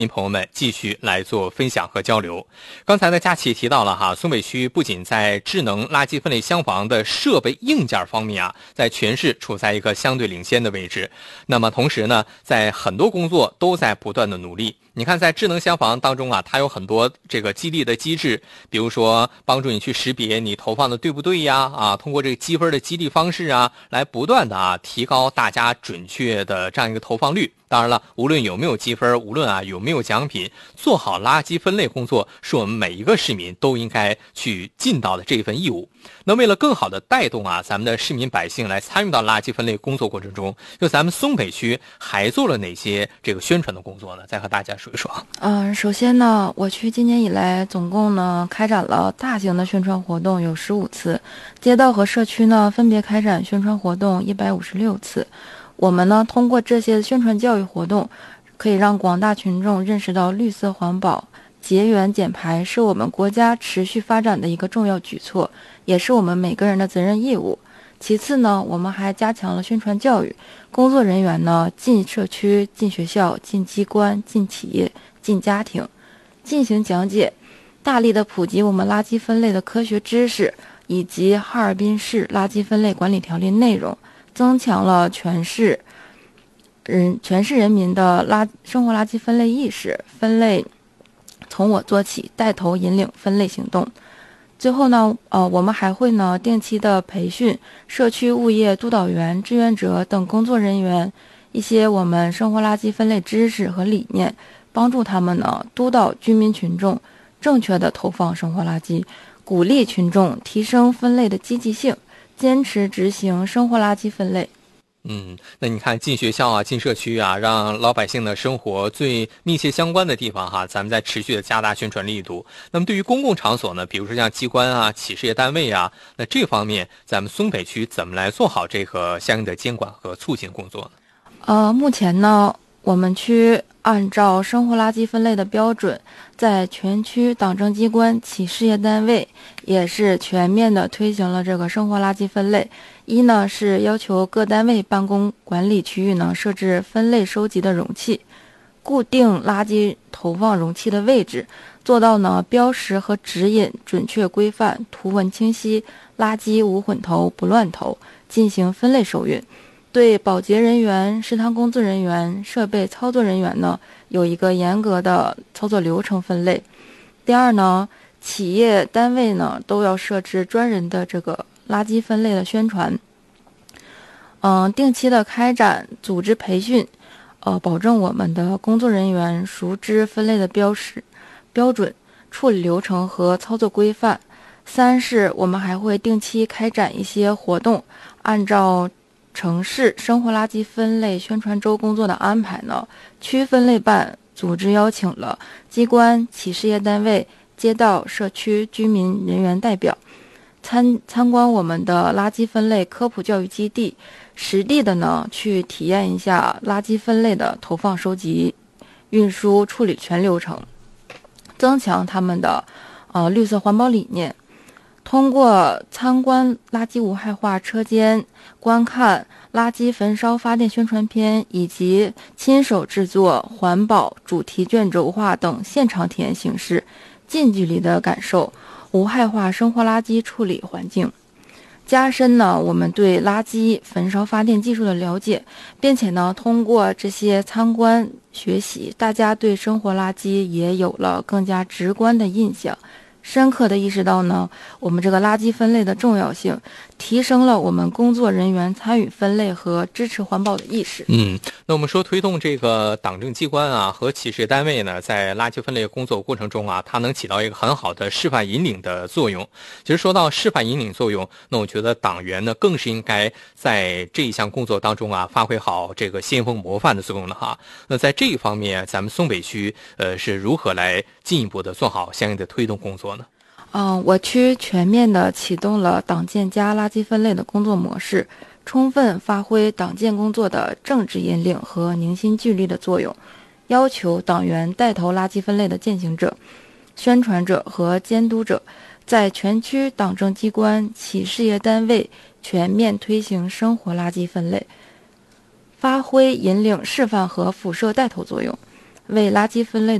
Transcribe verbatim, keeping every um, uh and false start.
您朋友们继续来做分享和交流。刚才呢，佳琪提到了哈，松北区不仅在智能垃圾分类箱房的设备硬件方面啊，在全市处在一个相对领先的位置。那么同时呢，在很多工作都在不断的努力。你看，在智能箱房当中啊，它有很多这个激励的机制，比如说帮助你去识别你投放的对不对呀，啊，通过这个积分的激励方式啊，来不断的啊提高大家准确的这样一个投放率。当然了，无论有没有积分，无论啊有没有奖品，做好垃圾分类工作是我们每一个市民都应该去尽到的这份义务。那为了更好的带动啊咱们的市民百姓来参与到垃圾分类工作过程中，就咱们松北区还做了哪些这个宣传的工作呢？再和大家说一说。 嗯，首先呢，我区今年以来总共呢开展了大型的宣传活动有十五次，街道和社区呢分别开展宣传活动一百五十六次。我们呢通过这些宣传教育活动，可以让广大群众认识到绿色环保、节源减排是我们国家持续发展的一个重要举措，也是我们每个人的责任义务。其次呢，我们还加强了宣传教育，工作人员呢进社区、进学校、进机关、进企业、进家庭，进行讲解，大力的普及我们垃圾分类的科学知识，以及哈尔滨市垃圾分类管理条例内容，增强了全市人全市人民的垃生活垃圾分类意识，分类从我做起，带头引领分类行动。最后呢，呃，我们还会呢定期的培训社区物业督导员、志愿者等工作人员一些我们生活垃圾分类知识和理念，帮助他们呢督导居民群众正确的投放生活垃圾，鼓励群众提升分类的积极性，坚持执行生活垃圾分类。 嗯，那你看进学校啊，进社区啊，让老百姓的生活最密切相关的地方哈，咱们在持续的加大宣传力度。那么对于公共场所呢，比如说像机关啊、企事业单位啊，那这方面咱们松北区怎么来做好这个相应的监管和促进工作呢？ 呃，目前呢，我们区按照生活垃圾分类的标准，在全区党政机关、企事业单位也是全面的推行了这个生活垃圾分类。一呢是要求各单位办公管理区域呢设置分类收集的容器，固定垃圾投放容器的位置，做到呢标识和指引准确规范，图文清晰，垃圾无混投不乱投，进行分类收运。对保洁人员、食堂工作人员、设备操作人员呢有一个严格的操作流程分类。第二呢，企业单位呢都要设置专人的这个垃圾分类的宣传，嗯，定期的开展组织培训，呃，保证我们的工作人员熟知分类的标识、标准、处理流程和操作规范。三是我们还会定期开展一些活动，按照城市生活垃圾分类宣传周工作的安排呢，区分类办组织邀请了机关、企事业单位、街道、社区居民人员代表参参观我们的垃圾分类科普教育基地，实地的呢去体验一下垃圾分类的投放、收集、运输、处理全流程，增强他们的呃绿色环保理念。通过参观垃圾无害化车间、观看垃圾焚烧发电宣传片，以及亲手制作环保主题卷轴画等现场体验形式，近距离的感受无害化生活垃圾处理环境，加深呢我们对垃圾焚烧发电技术的了解，并且呢通过这些参观学习，大家对生活垃圾也有了更加直观的印象，深刻的意识到呢我们这个垃圾分类的重要性，提升了我们工作人员参与分类和支持环保的意识。 嗯，那我们说推动这个党政机关啊和企事业单位呢，在垃圾分类工作过程中啊，它能起到一个很好的示范引领的作用。其实说到示范引领作用，那我觉得党员呢更是应该在这一项工作当中啊，发挥好这个先锋模范的作用了哈。那在这一方面，咱们松北区呃是如何来进一步的做好相应的推动工作呢？ 嗯，我区全面的启动了党建加垃圾分类的工作模式，充分发挥党建工作的政治引领和凝心聚力的作用，要求党员带头垃圾分类的践行者、宣传者和监督者，在全区党政机关、企事业单位全面推行生活垃圾分类，发挥引领示范和辐射带头作用， 为垃圾分类